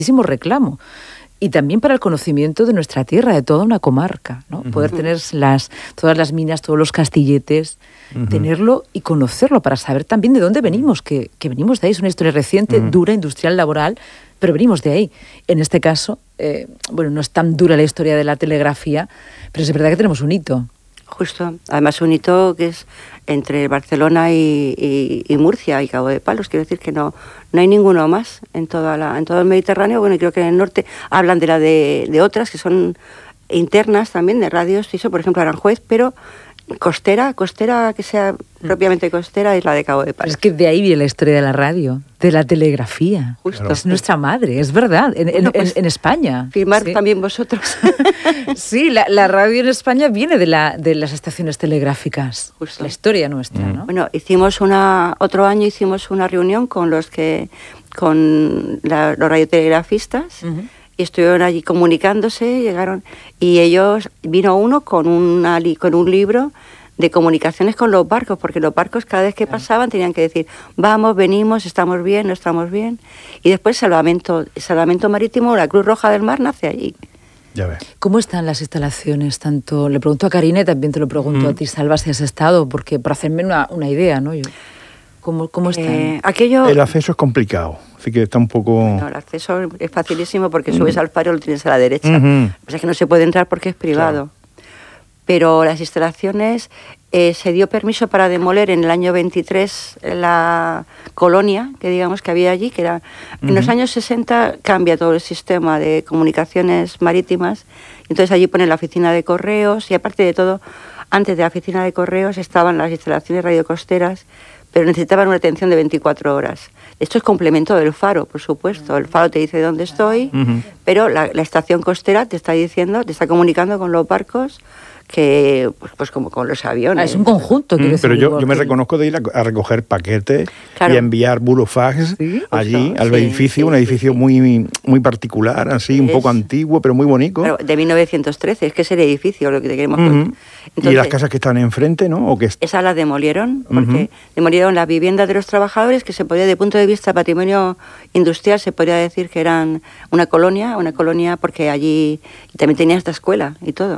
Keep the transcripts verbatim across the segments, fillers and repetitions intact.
reclamo. Y también para el conocimiento de nuestra tierra, de toda una comarca, ¿no? Uh-huh. Poder tener las, todas las minas, todos los castilletes, uh-huh. tenerlo y conocerlo para saber también de dónde venimos, que, que venimos de ahí. Es una historia reciente, uh-huh. dura, industrial, laboral, pero venimos de ahí. En este caso, eh, bueno, no es tan dura la historia de la telegrafía, pero es verdad que tenemos un hito. Justo, además un hito que es entre Barcelona y, y, y Murcia y Cabo de Palos, quiero decir que no, no hay ninguno más en, toda la, en todo el Mediterráneo. Bueno, y creo que en el norte hablan de la de, de otras que son internas también, de radios, y eso, por ejemplo, Aranjuez, pero costera, costera que sea propiamente costera es la de Cabo de Palos. Es que de ahí viene la historia de la radio, de la telegrafía. Justo. Es nuestra madre, es verdad, en, bueno, pues, en, en España. Firmar sí. también vosotros. Sí, la, la radio en España viene de, la, de las estaciones telegráficas. Justo. La historia nuestra, ¿no? Bueno, hicimos una, otro año hicimos una reunión con los que, con la, los radiotelegrafistas, uh-huh. y estuvieron allí comunicándose, llegaron, y ellos, vino uno con, una, con un libro de comunicaciones con los barcos, porque los barcos cada vez que pasaban tenían que decir, vamos, venimos, estamos bien, no estamos bien, y después salvamento, salvamento marítimo, la Cruz Roja del Mar nace allí. Ya ves. ¿Cómo están las instalaciones? Tanto le pregunto a Karina y también te lo pregunto mm. a ti, Salva, si has estado, porque para hacerme una, una idea, ¿no? Yo, ¿Cómo, cómo están? Eh, aquello... El acceso es complicado, así que está un poco... No, el acceso es facilísimo porque subes mm. al faro y lo tienes a la derecha. Mm-hmm. O sea que no se puede entrar porque es privado. Claro. Pero las instalaciones, eh, se dio permiso para demoler en el año veintitrés la colonia, que digamos que había allí, que era... Uh-huh. En los años sesenta cambia todo el sistema de comunicaciones marítimas, entonces allí ponen la oficina de correos, y aparte de todo, antes de la oficina de correos estaban las instalaciones radiocosteras, pero necesitaban una atención de veinticuatro horas. Esto es complemento del faro, por supuesto. El faro te dice dónde estoy, uh-huh. pero la, la estación costera te está diciendo, te está comunicando con los barcos, que pues, pues como con los aviones. Ah, es un conjunto, quiero mm, decir. Pero yo, yo me reconozco de ir a, a recoger paquetes, claro. y enviar burofax, ¿sí? allí al sí, edificio, sí, un edificio sí, muy, muy particular, así, es, un poco antiguo, pero muy bonito. Claro, de mil novecientos trece, es que es el edificio lo que te queremos uh-huh. contar. Entonces, y las casas que están enfrente, ¿no? ¿O que est- esas las demolieron, porque uh-huh. demolieron las viviendas de los trabajadores, que se podía, de punto de vista patrimonio industrial, se podría decir que eran una colonia, una colonia porque allí también tenía esta escuela y todo.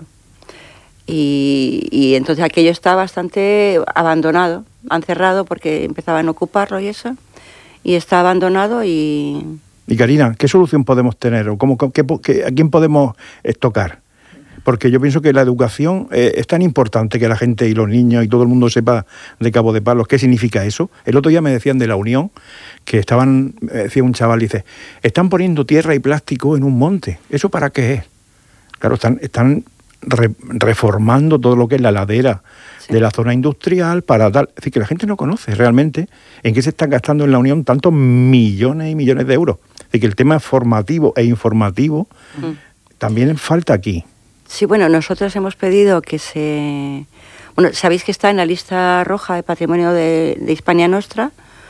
Y, y entonces aquello está bastante abandonado, han cerrado porque empezaban a ocuparlo y eso, y está abandonado y... Y Karina, ¿qué solución podemos tener? ¿O cómo, qué, qué, a quién podemos tocar? Porque yo pienso que la educación eh, es tan importante que la gente y los niños y todo el mundo sepa de Cabo de Palos qué significa eso. El otro día me decían de la Unión, que estaban, decía un chaval, dice, están poniendo tierra y plástico en un monte. ¿Eso para qué es? Claro, están... están Re, reformando todo lo que es la ladera sí. de la zona industrial para dar... Es decir, que la gente no conoce realmente en qué se están gastando en la Unión tantos millones y millones de euros. Es decir, que el tema formativo e informativo uh-huh. también falta aquí. Sí, bueno, nosotros hemos pedido que se... Bueno, sabéis que está en la lista roja de patrimonio de, de Hispania Nostra,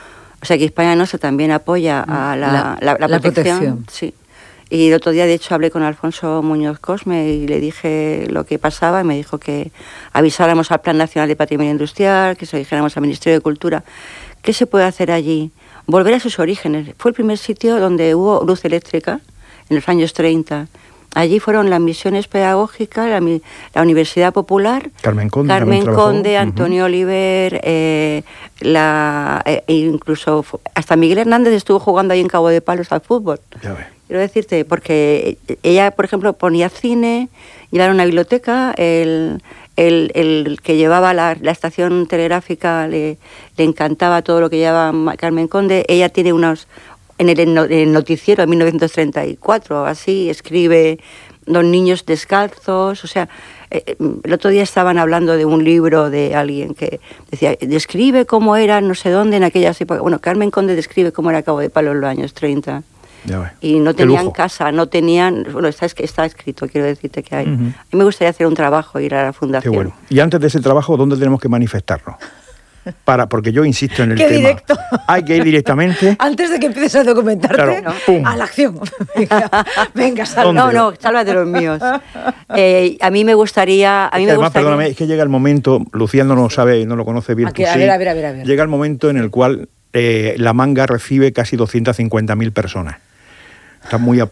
o sea que Hispania Nostra también apoya a la, la, la, la, protección. la protección. Sí. Y el otro día, de hecho, hablé con Alfonso Muñoz Cosme y le dije lo que pasaba y me dijo que avisáramos al Plan Nacional de Patrimonio Industrial, que se lo dijéramos al Ministerio de Cultura. ¿Qué se puede hacer allí? Volver a sus orígenes. Fue el primer sitio donde hubo luz eléctrica en los años treinta. Allí fueron las misiones pedagógicas, la, la Universidad Popular, Carmen Conde, Carmen Conde Antonio uh-huh. Oliver, eh, la, eh, incluso hasta Miguel Hernández estuvo jugando ahí en Cabo de Palos al fútbol. Ya ves. Quiero decirte, porque ella, por ejemplo, ponía cine, llevaba una biblioteca, el, el, el que llevaba la, la estación telegráfica le, le encantaba todo lo que llevaba Carmen Conde. Ella tiene unos... En el, en el noticiero de mil novecientos treinta y cuatro, así, escribe Los niños descalzos, o sea, eh, el otro día estaban hablando de un libro de alguien que decía, describe cómo era no sé dónde en aquellas épocas. Bueno, Carmen Conde describe cómo era Cabo de Palos en los años treinta. Y no tenían casa, no tenían... Bueno, está, está escrito, quiero decirte que hay. Uh-huh. A mí me gustaría hacer un trabajo, ir a la fundación. Qué bueno. Y antes de ese trabajo, ¿dónde tenemos que manifestarnos? Para, porque yo insisto en el ¡Qué tema. Directo! Hay que ir directamente. Antes de que empieces a documentarte, claro, ¿no? A la acción. Venga, venga, Salva. No, no, Salva de los míos. Eh, a mí me gustaría... A mí es que me además, gustaría... perdóname, es que llega el momento, Lucía no lo sabe, no lo conoce bien. Aquí, tú a, sí, ver, a ver, a ver, a ver. Llega el momento en el cual eh, La Manga recibe casi doscientas cincuenta mil personas. Está muy,